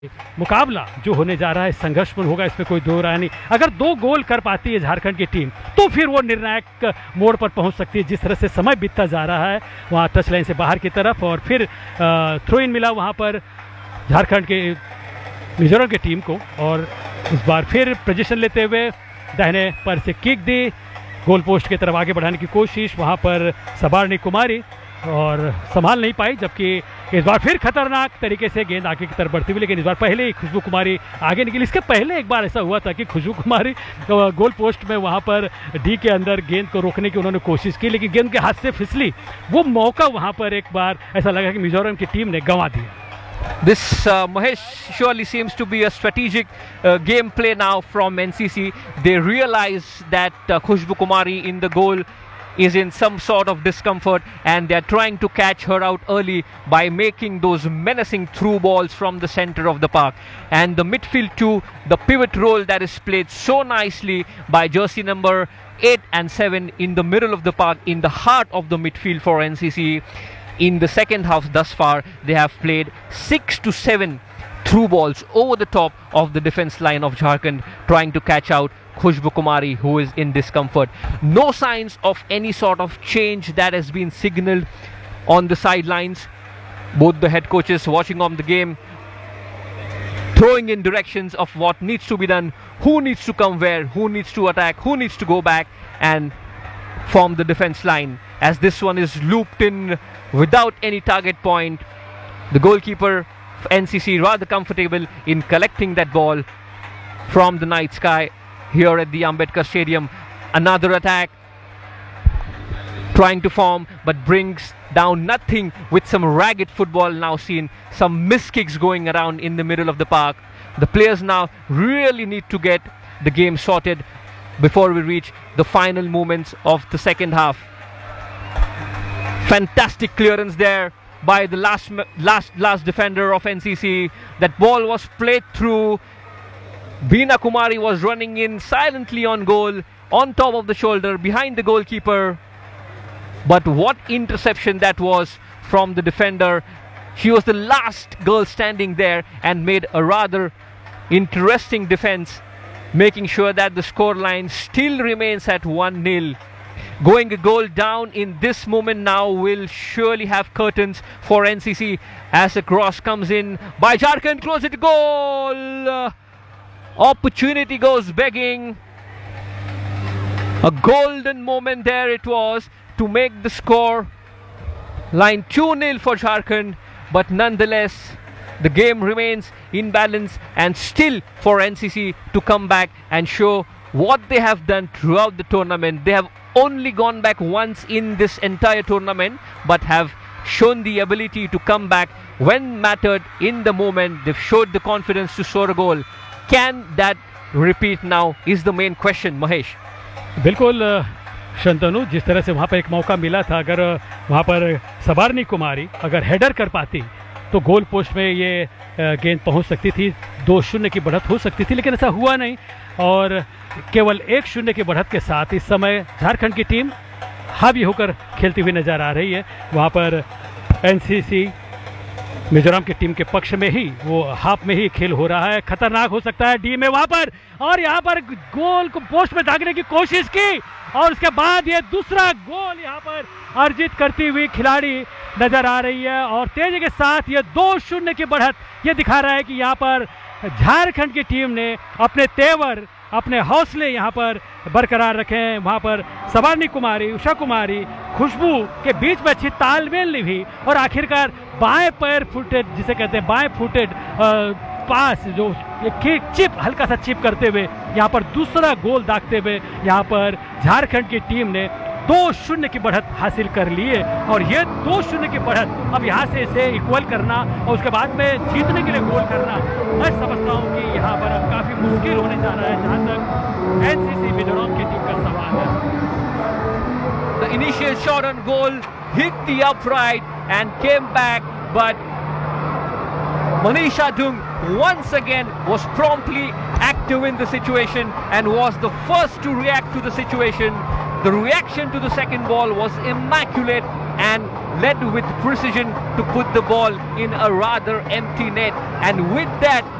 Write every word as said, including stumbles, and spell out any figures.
मुकाबला जो होने जा रहा है संघर्षपूर्ण होगा, इसमें कोई दो राय नहीं। अगर दो गोल कर पाती है झारखंड की टीम तो फिर वो निर्णायक मोड़ पर पहुंच सकती है। जिस तरह से समय बीतता जा रहा है वहाँ टच लाइन से बाहर की तरफ, और फिर थ्रो इन मिला वहाँ पर झारखंड के मिजोरम की टीम को, और इस बार फिर पोजीशन लेते हुए दाहिने पर से किक दी, गोल पोस्ट की तरफ आगे बढ़ाने की कोशिश, वहाँ पर सबारनी कुमारी और संभाल नहीं पाई, जबकि इस बार फिर खतरनाक तरीके से गेंद आगे की तरफ बढ़ती हुई, लेकिन इस बार पहले ही खुशबू कुमारी आगे निकली। इसके पहले एक बार ऐसा हुआ था कि खुशबू कुमारी गोल पोस्ट में वहां पर डी के अंदर गेंद को रोकने की उन्होंने कोशिश की, लेकिन गेंद के हाथ से फिसली। वो मौका वहां पर एक बार ऐसा लगा कि मिजोरम की टीम ने गंवा दिया। This uh, Mahesh surely seems to be a strategic uh, game play now from N C C. They realize that uh, Khushbu Kumari in the goal is in some sort of discomfort, and they're trying to catch her out early by making those menacing through balls from the center of the park. And the midfield too, the pivot role that is played so nicely by jersey number eight and seven in the middle of the park, in the heart of the midfield for N C C. In the second half thus far, they have played six to seven through balls over the top of the defense line of Jharkhand, trying to catch out Khushbu Kumari, who is in discomfort. No signs of any sort of change that has been signaled on the sidelines. Both the head coaches watching on the game, throwing in directions of what needs to be done, who needs to come where, who needs to attack, who needs to go back and form the defense line. As this one is looped in without any target point, the goalkeeper N C C rather comfortable in collecting that ball from the night sky here at the Ambedkar Stadium. Another attack trying to form but brings down nothing with some ragged football now seen, some miss kicks going around in the middle of the park. The players now really need to get the game sorted before we reach the final moments of the second half. Fantastic clearance there by the last last last defender of N C C. That ball was played through. Beena Kumari was running in silently on goal, on top of the shoulder, behind the goalkeeper. But what interception that was from the defender. She was the last girl standing there and made a rather interesting defense, making sure that the scoreline still remains at one nil. Going a goal down in this moment now will surely have curtains for N C C as a cross comes in by Jharkhand, close it, goal! Uh, opportunity goes begging. A golden moment there it was to make the score line two nil for Jharkhand, but nonetheless the game remains in balance, and still for N C C to come back and show what they have done throughout the tournament. They have only gone back once in this entire tournament, but have shown the ability to come back when mattered in the moment. They've showed the confidence to score a goal. Can that repeat now is the main question, Mahesh. बिल्कुल शंतनु, जिस तरह से वहाँ पर एक मौका मिला था, अगर वहाँ पर सबारनी कुमारी अगर हेडर कर पाती तो गोल पोस्ट में ये गेंद पहुँच सकती थी, दो शून्य की बढ़त हो सकती थी, लेकिन ऐसा हुआ नहीं। और केवल एक शून्य की बढ़त के साथ इस समय झारखंड की टीम हावी होकर खेलती हुई नजर आ रही है। वहाँ पर एनसीसी मिजोरम की टीम के पक्ष में ही वो हाफ में ही खेल हो रहा है। खतरनाक हो सकता है डी में वहाँ पर, और यहाँ पर गोल को पोस्ट में दागने की कोशिश की, और उसके बाद ये दूसरा गोल यहाँ पर अर्जित करती हुई खिलाड़ी नजर आ रही है। और तेजी के साथ ये दो शून्य की बढ़त ये दिखा रहा है कि यहाँ पर झारखंड की टीम ने अपने तेवर, अपने हौसले यहाँ पर बरकरार रखे हैं। वहाँ पर सबारनी कुमारी, उषा कुमारी, खुशबू के बीच में अच्छी तालमेल निभी, और आखिरकार बाएं पैर फुटेड, जिसे कहते हैं बाएं फुटेड पास, जो एक चिप हल्का सा चिप करते हुए यहाँ पर दूसरा गोल दागते हुए यहाँ पर झारखंड की टीम ने दो शून्य की बढ़त हासिल कर लिए। और ये दो शून्य की बढ़त अब यहाँ से इसे इक्वल करना और उसके बाद में जीतने के लिए गोल करना, मैं समझता हूँ कि यहाँ पर अब काफी मुश्किल होने जा रहा है जहाँ तक एनसीसी मिजोरम की टीम का सवाल है। The initial shot on goal hit the upright and came back, but Manisha Dung once again was promptly active in the situation and was the first to react to the situation. The reaction to the second ball was immaculate, and led with precision to put the ball in a rather empty net. And with that,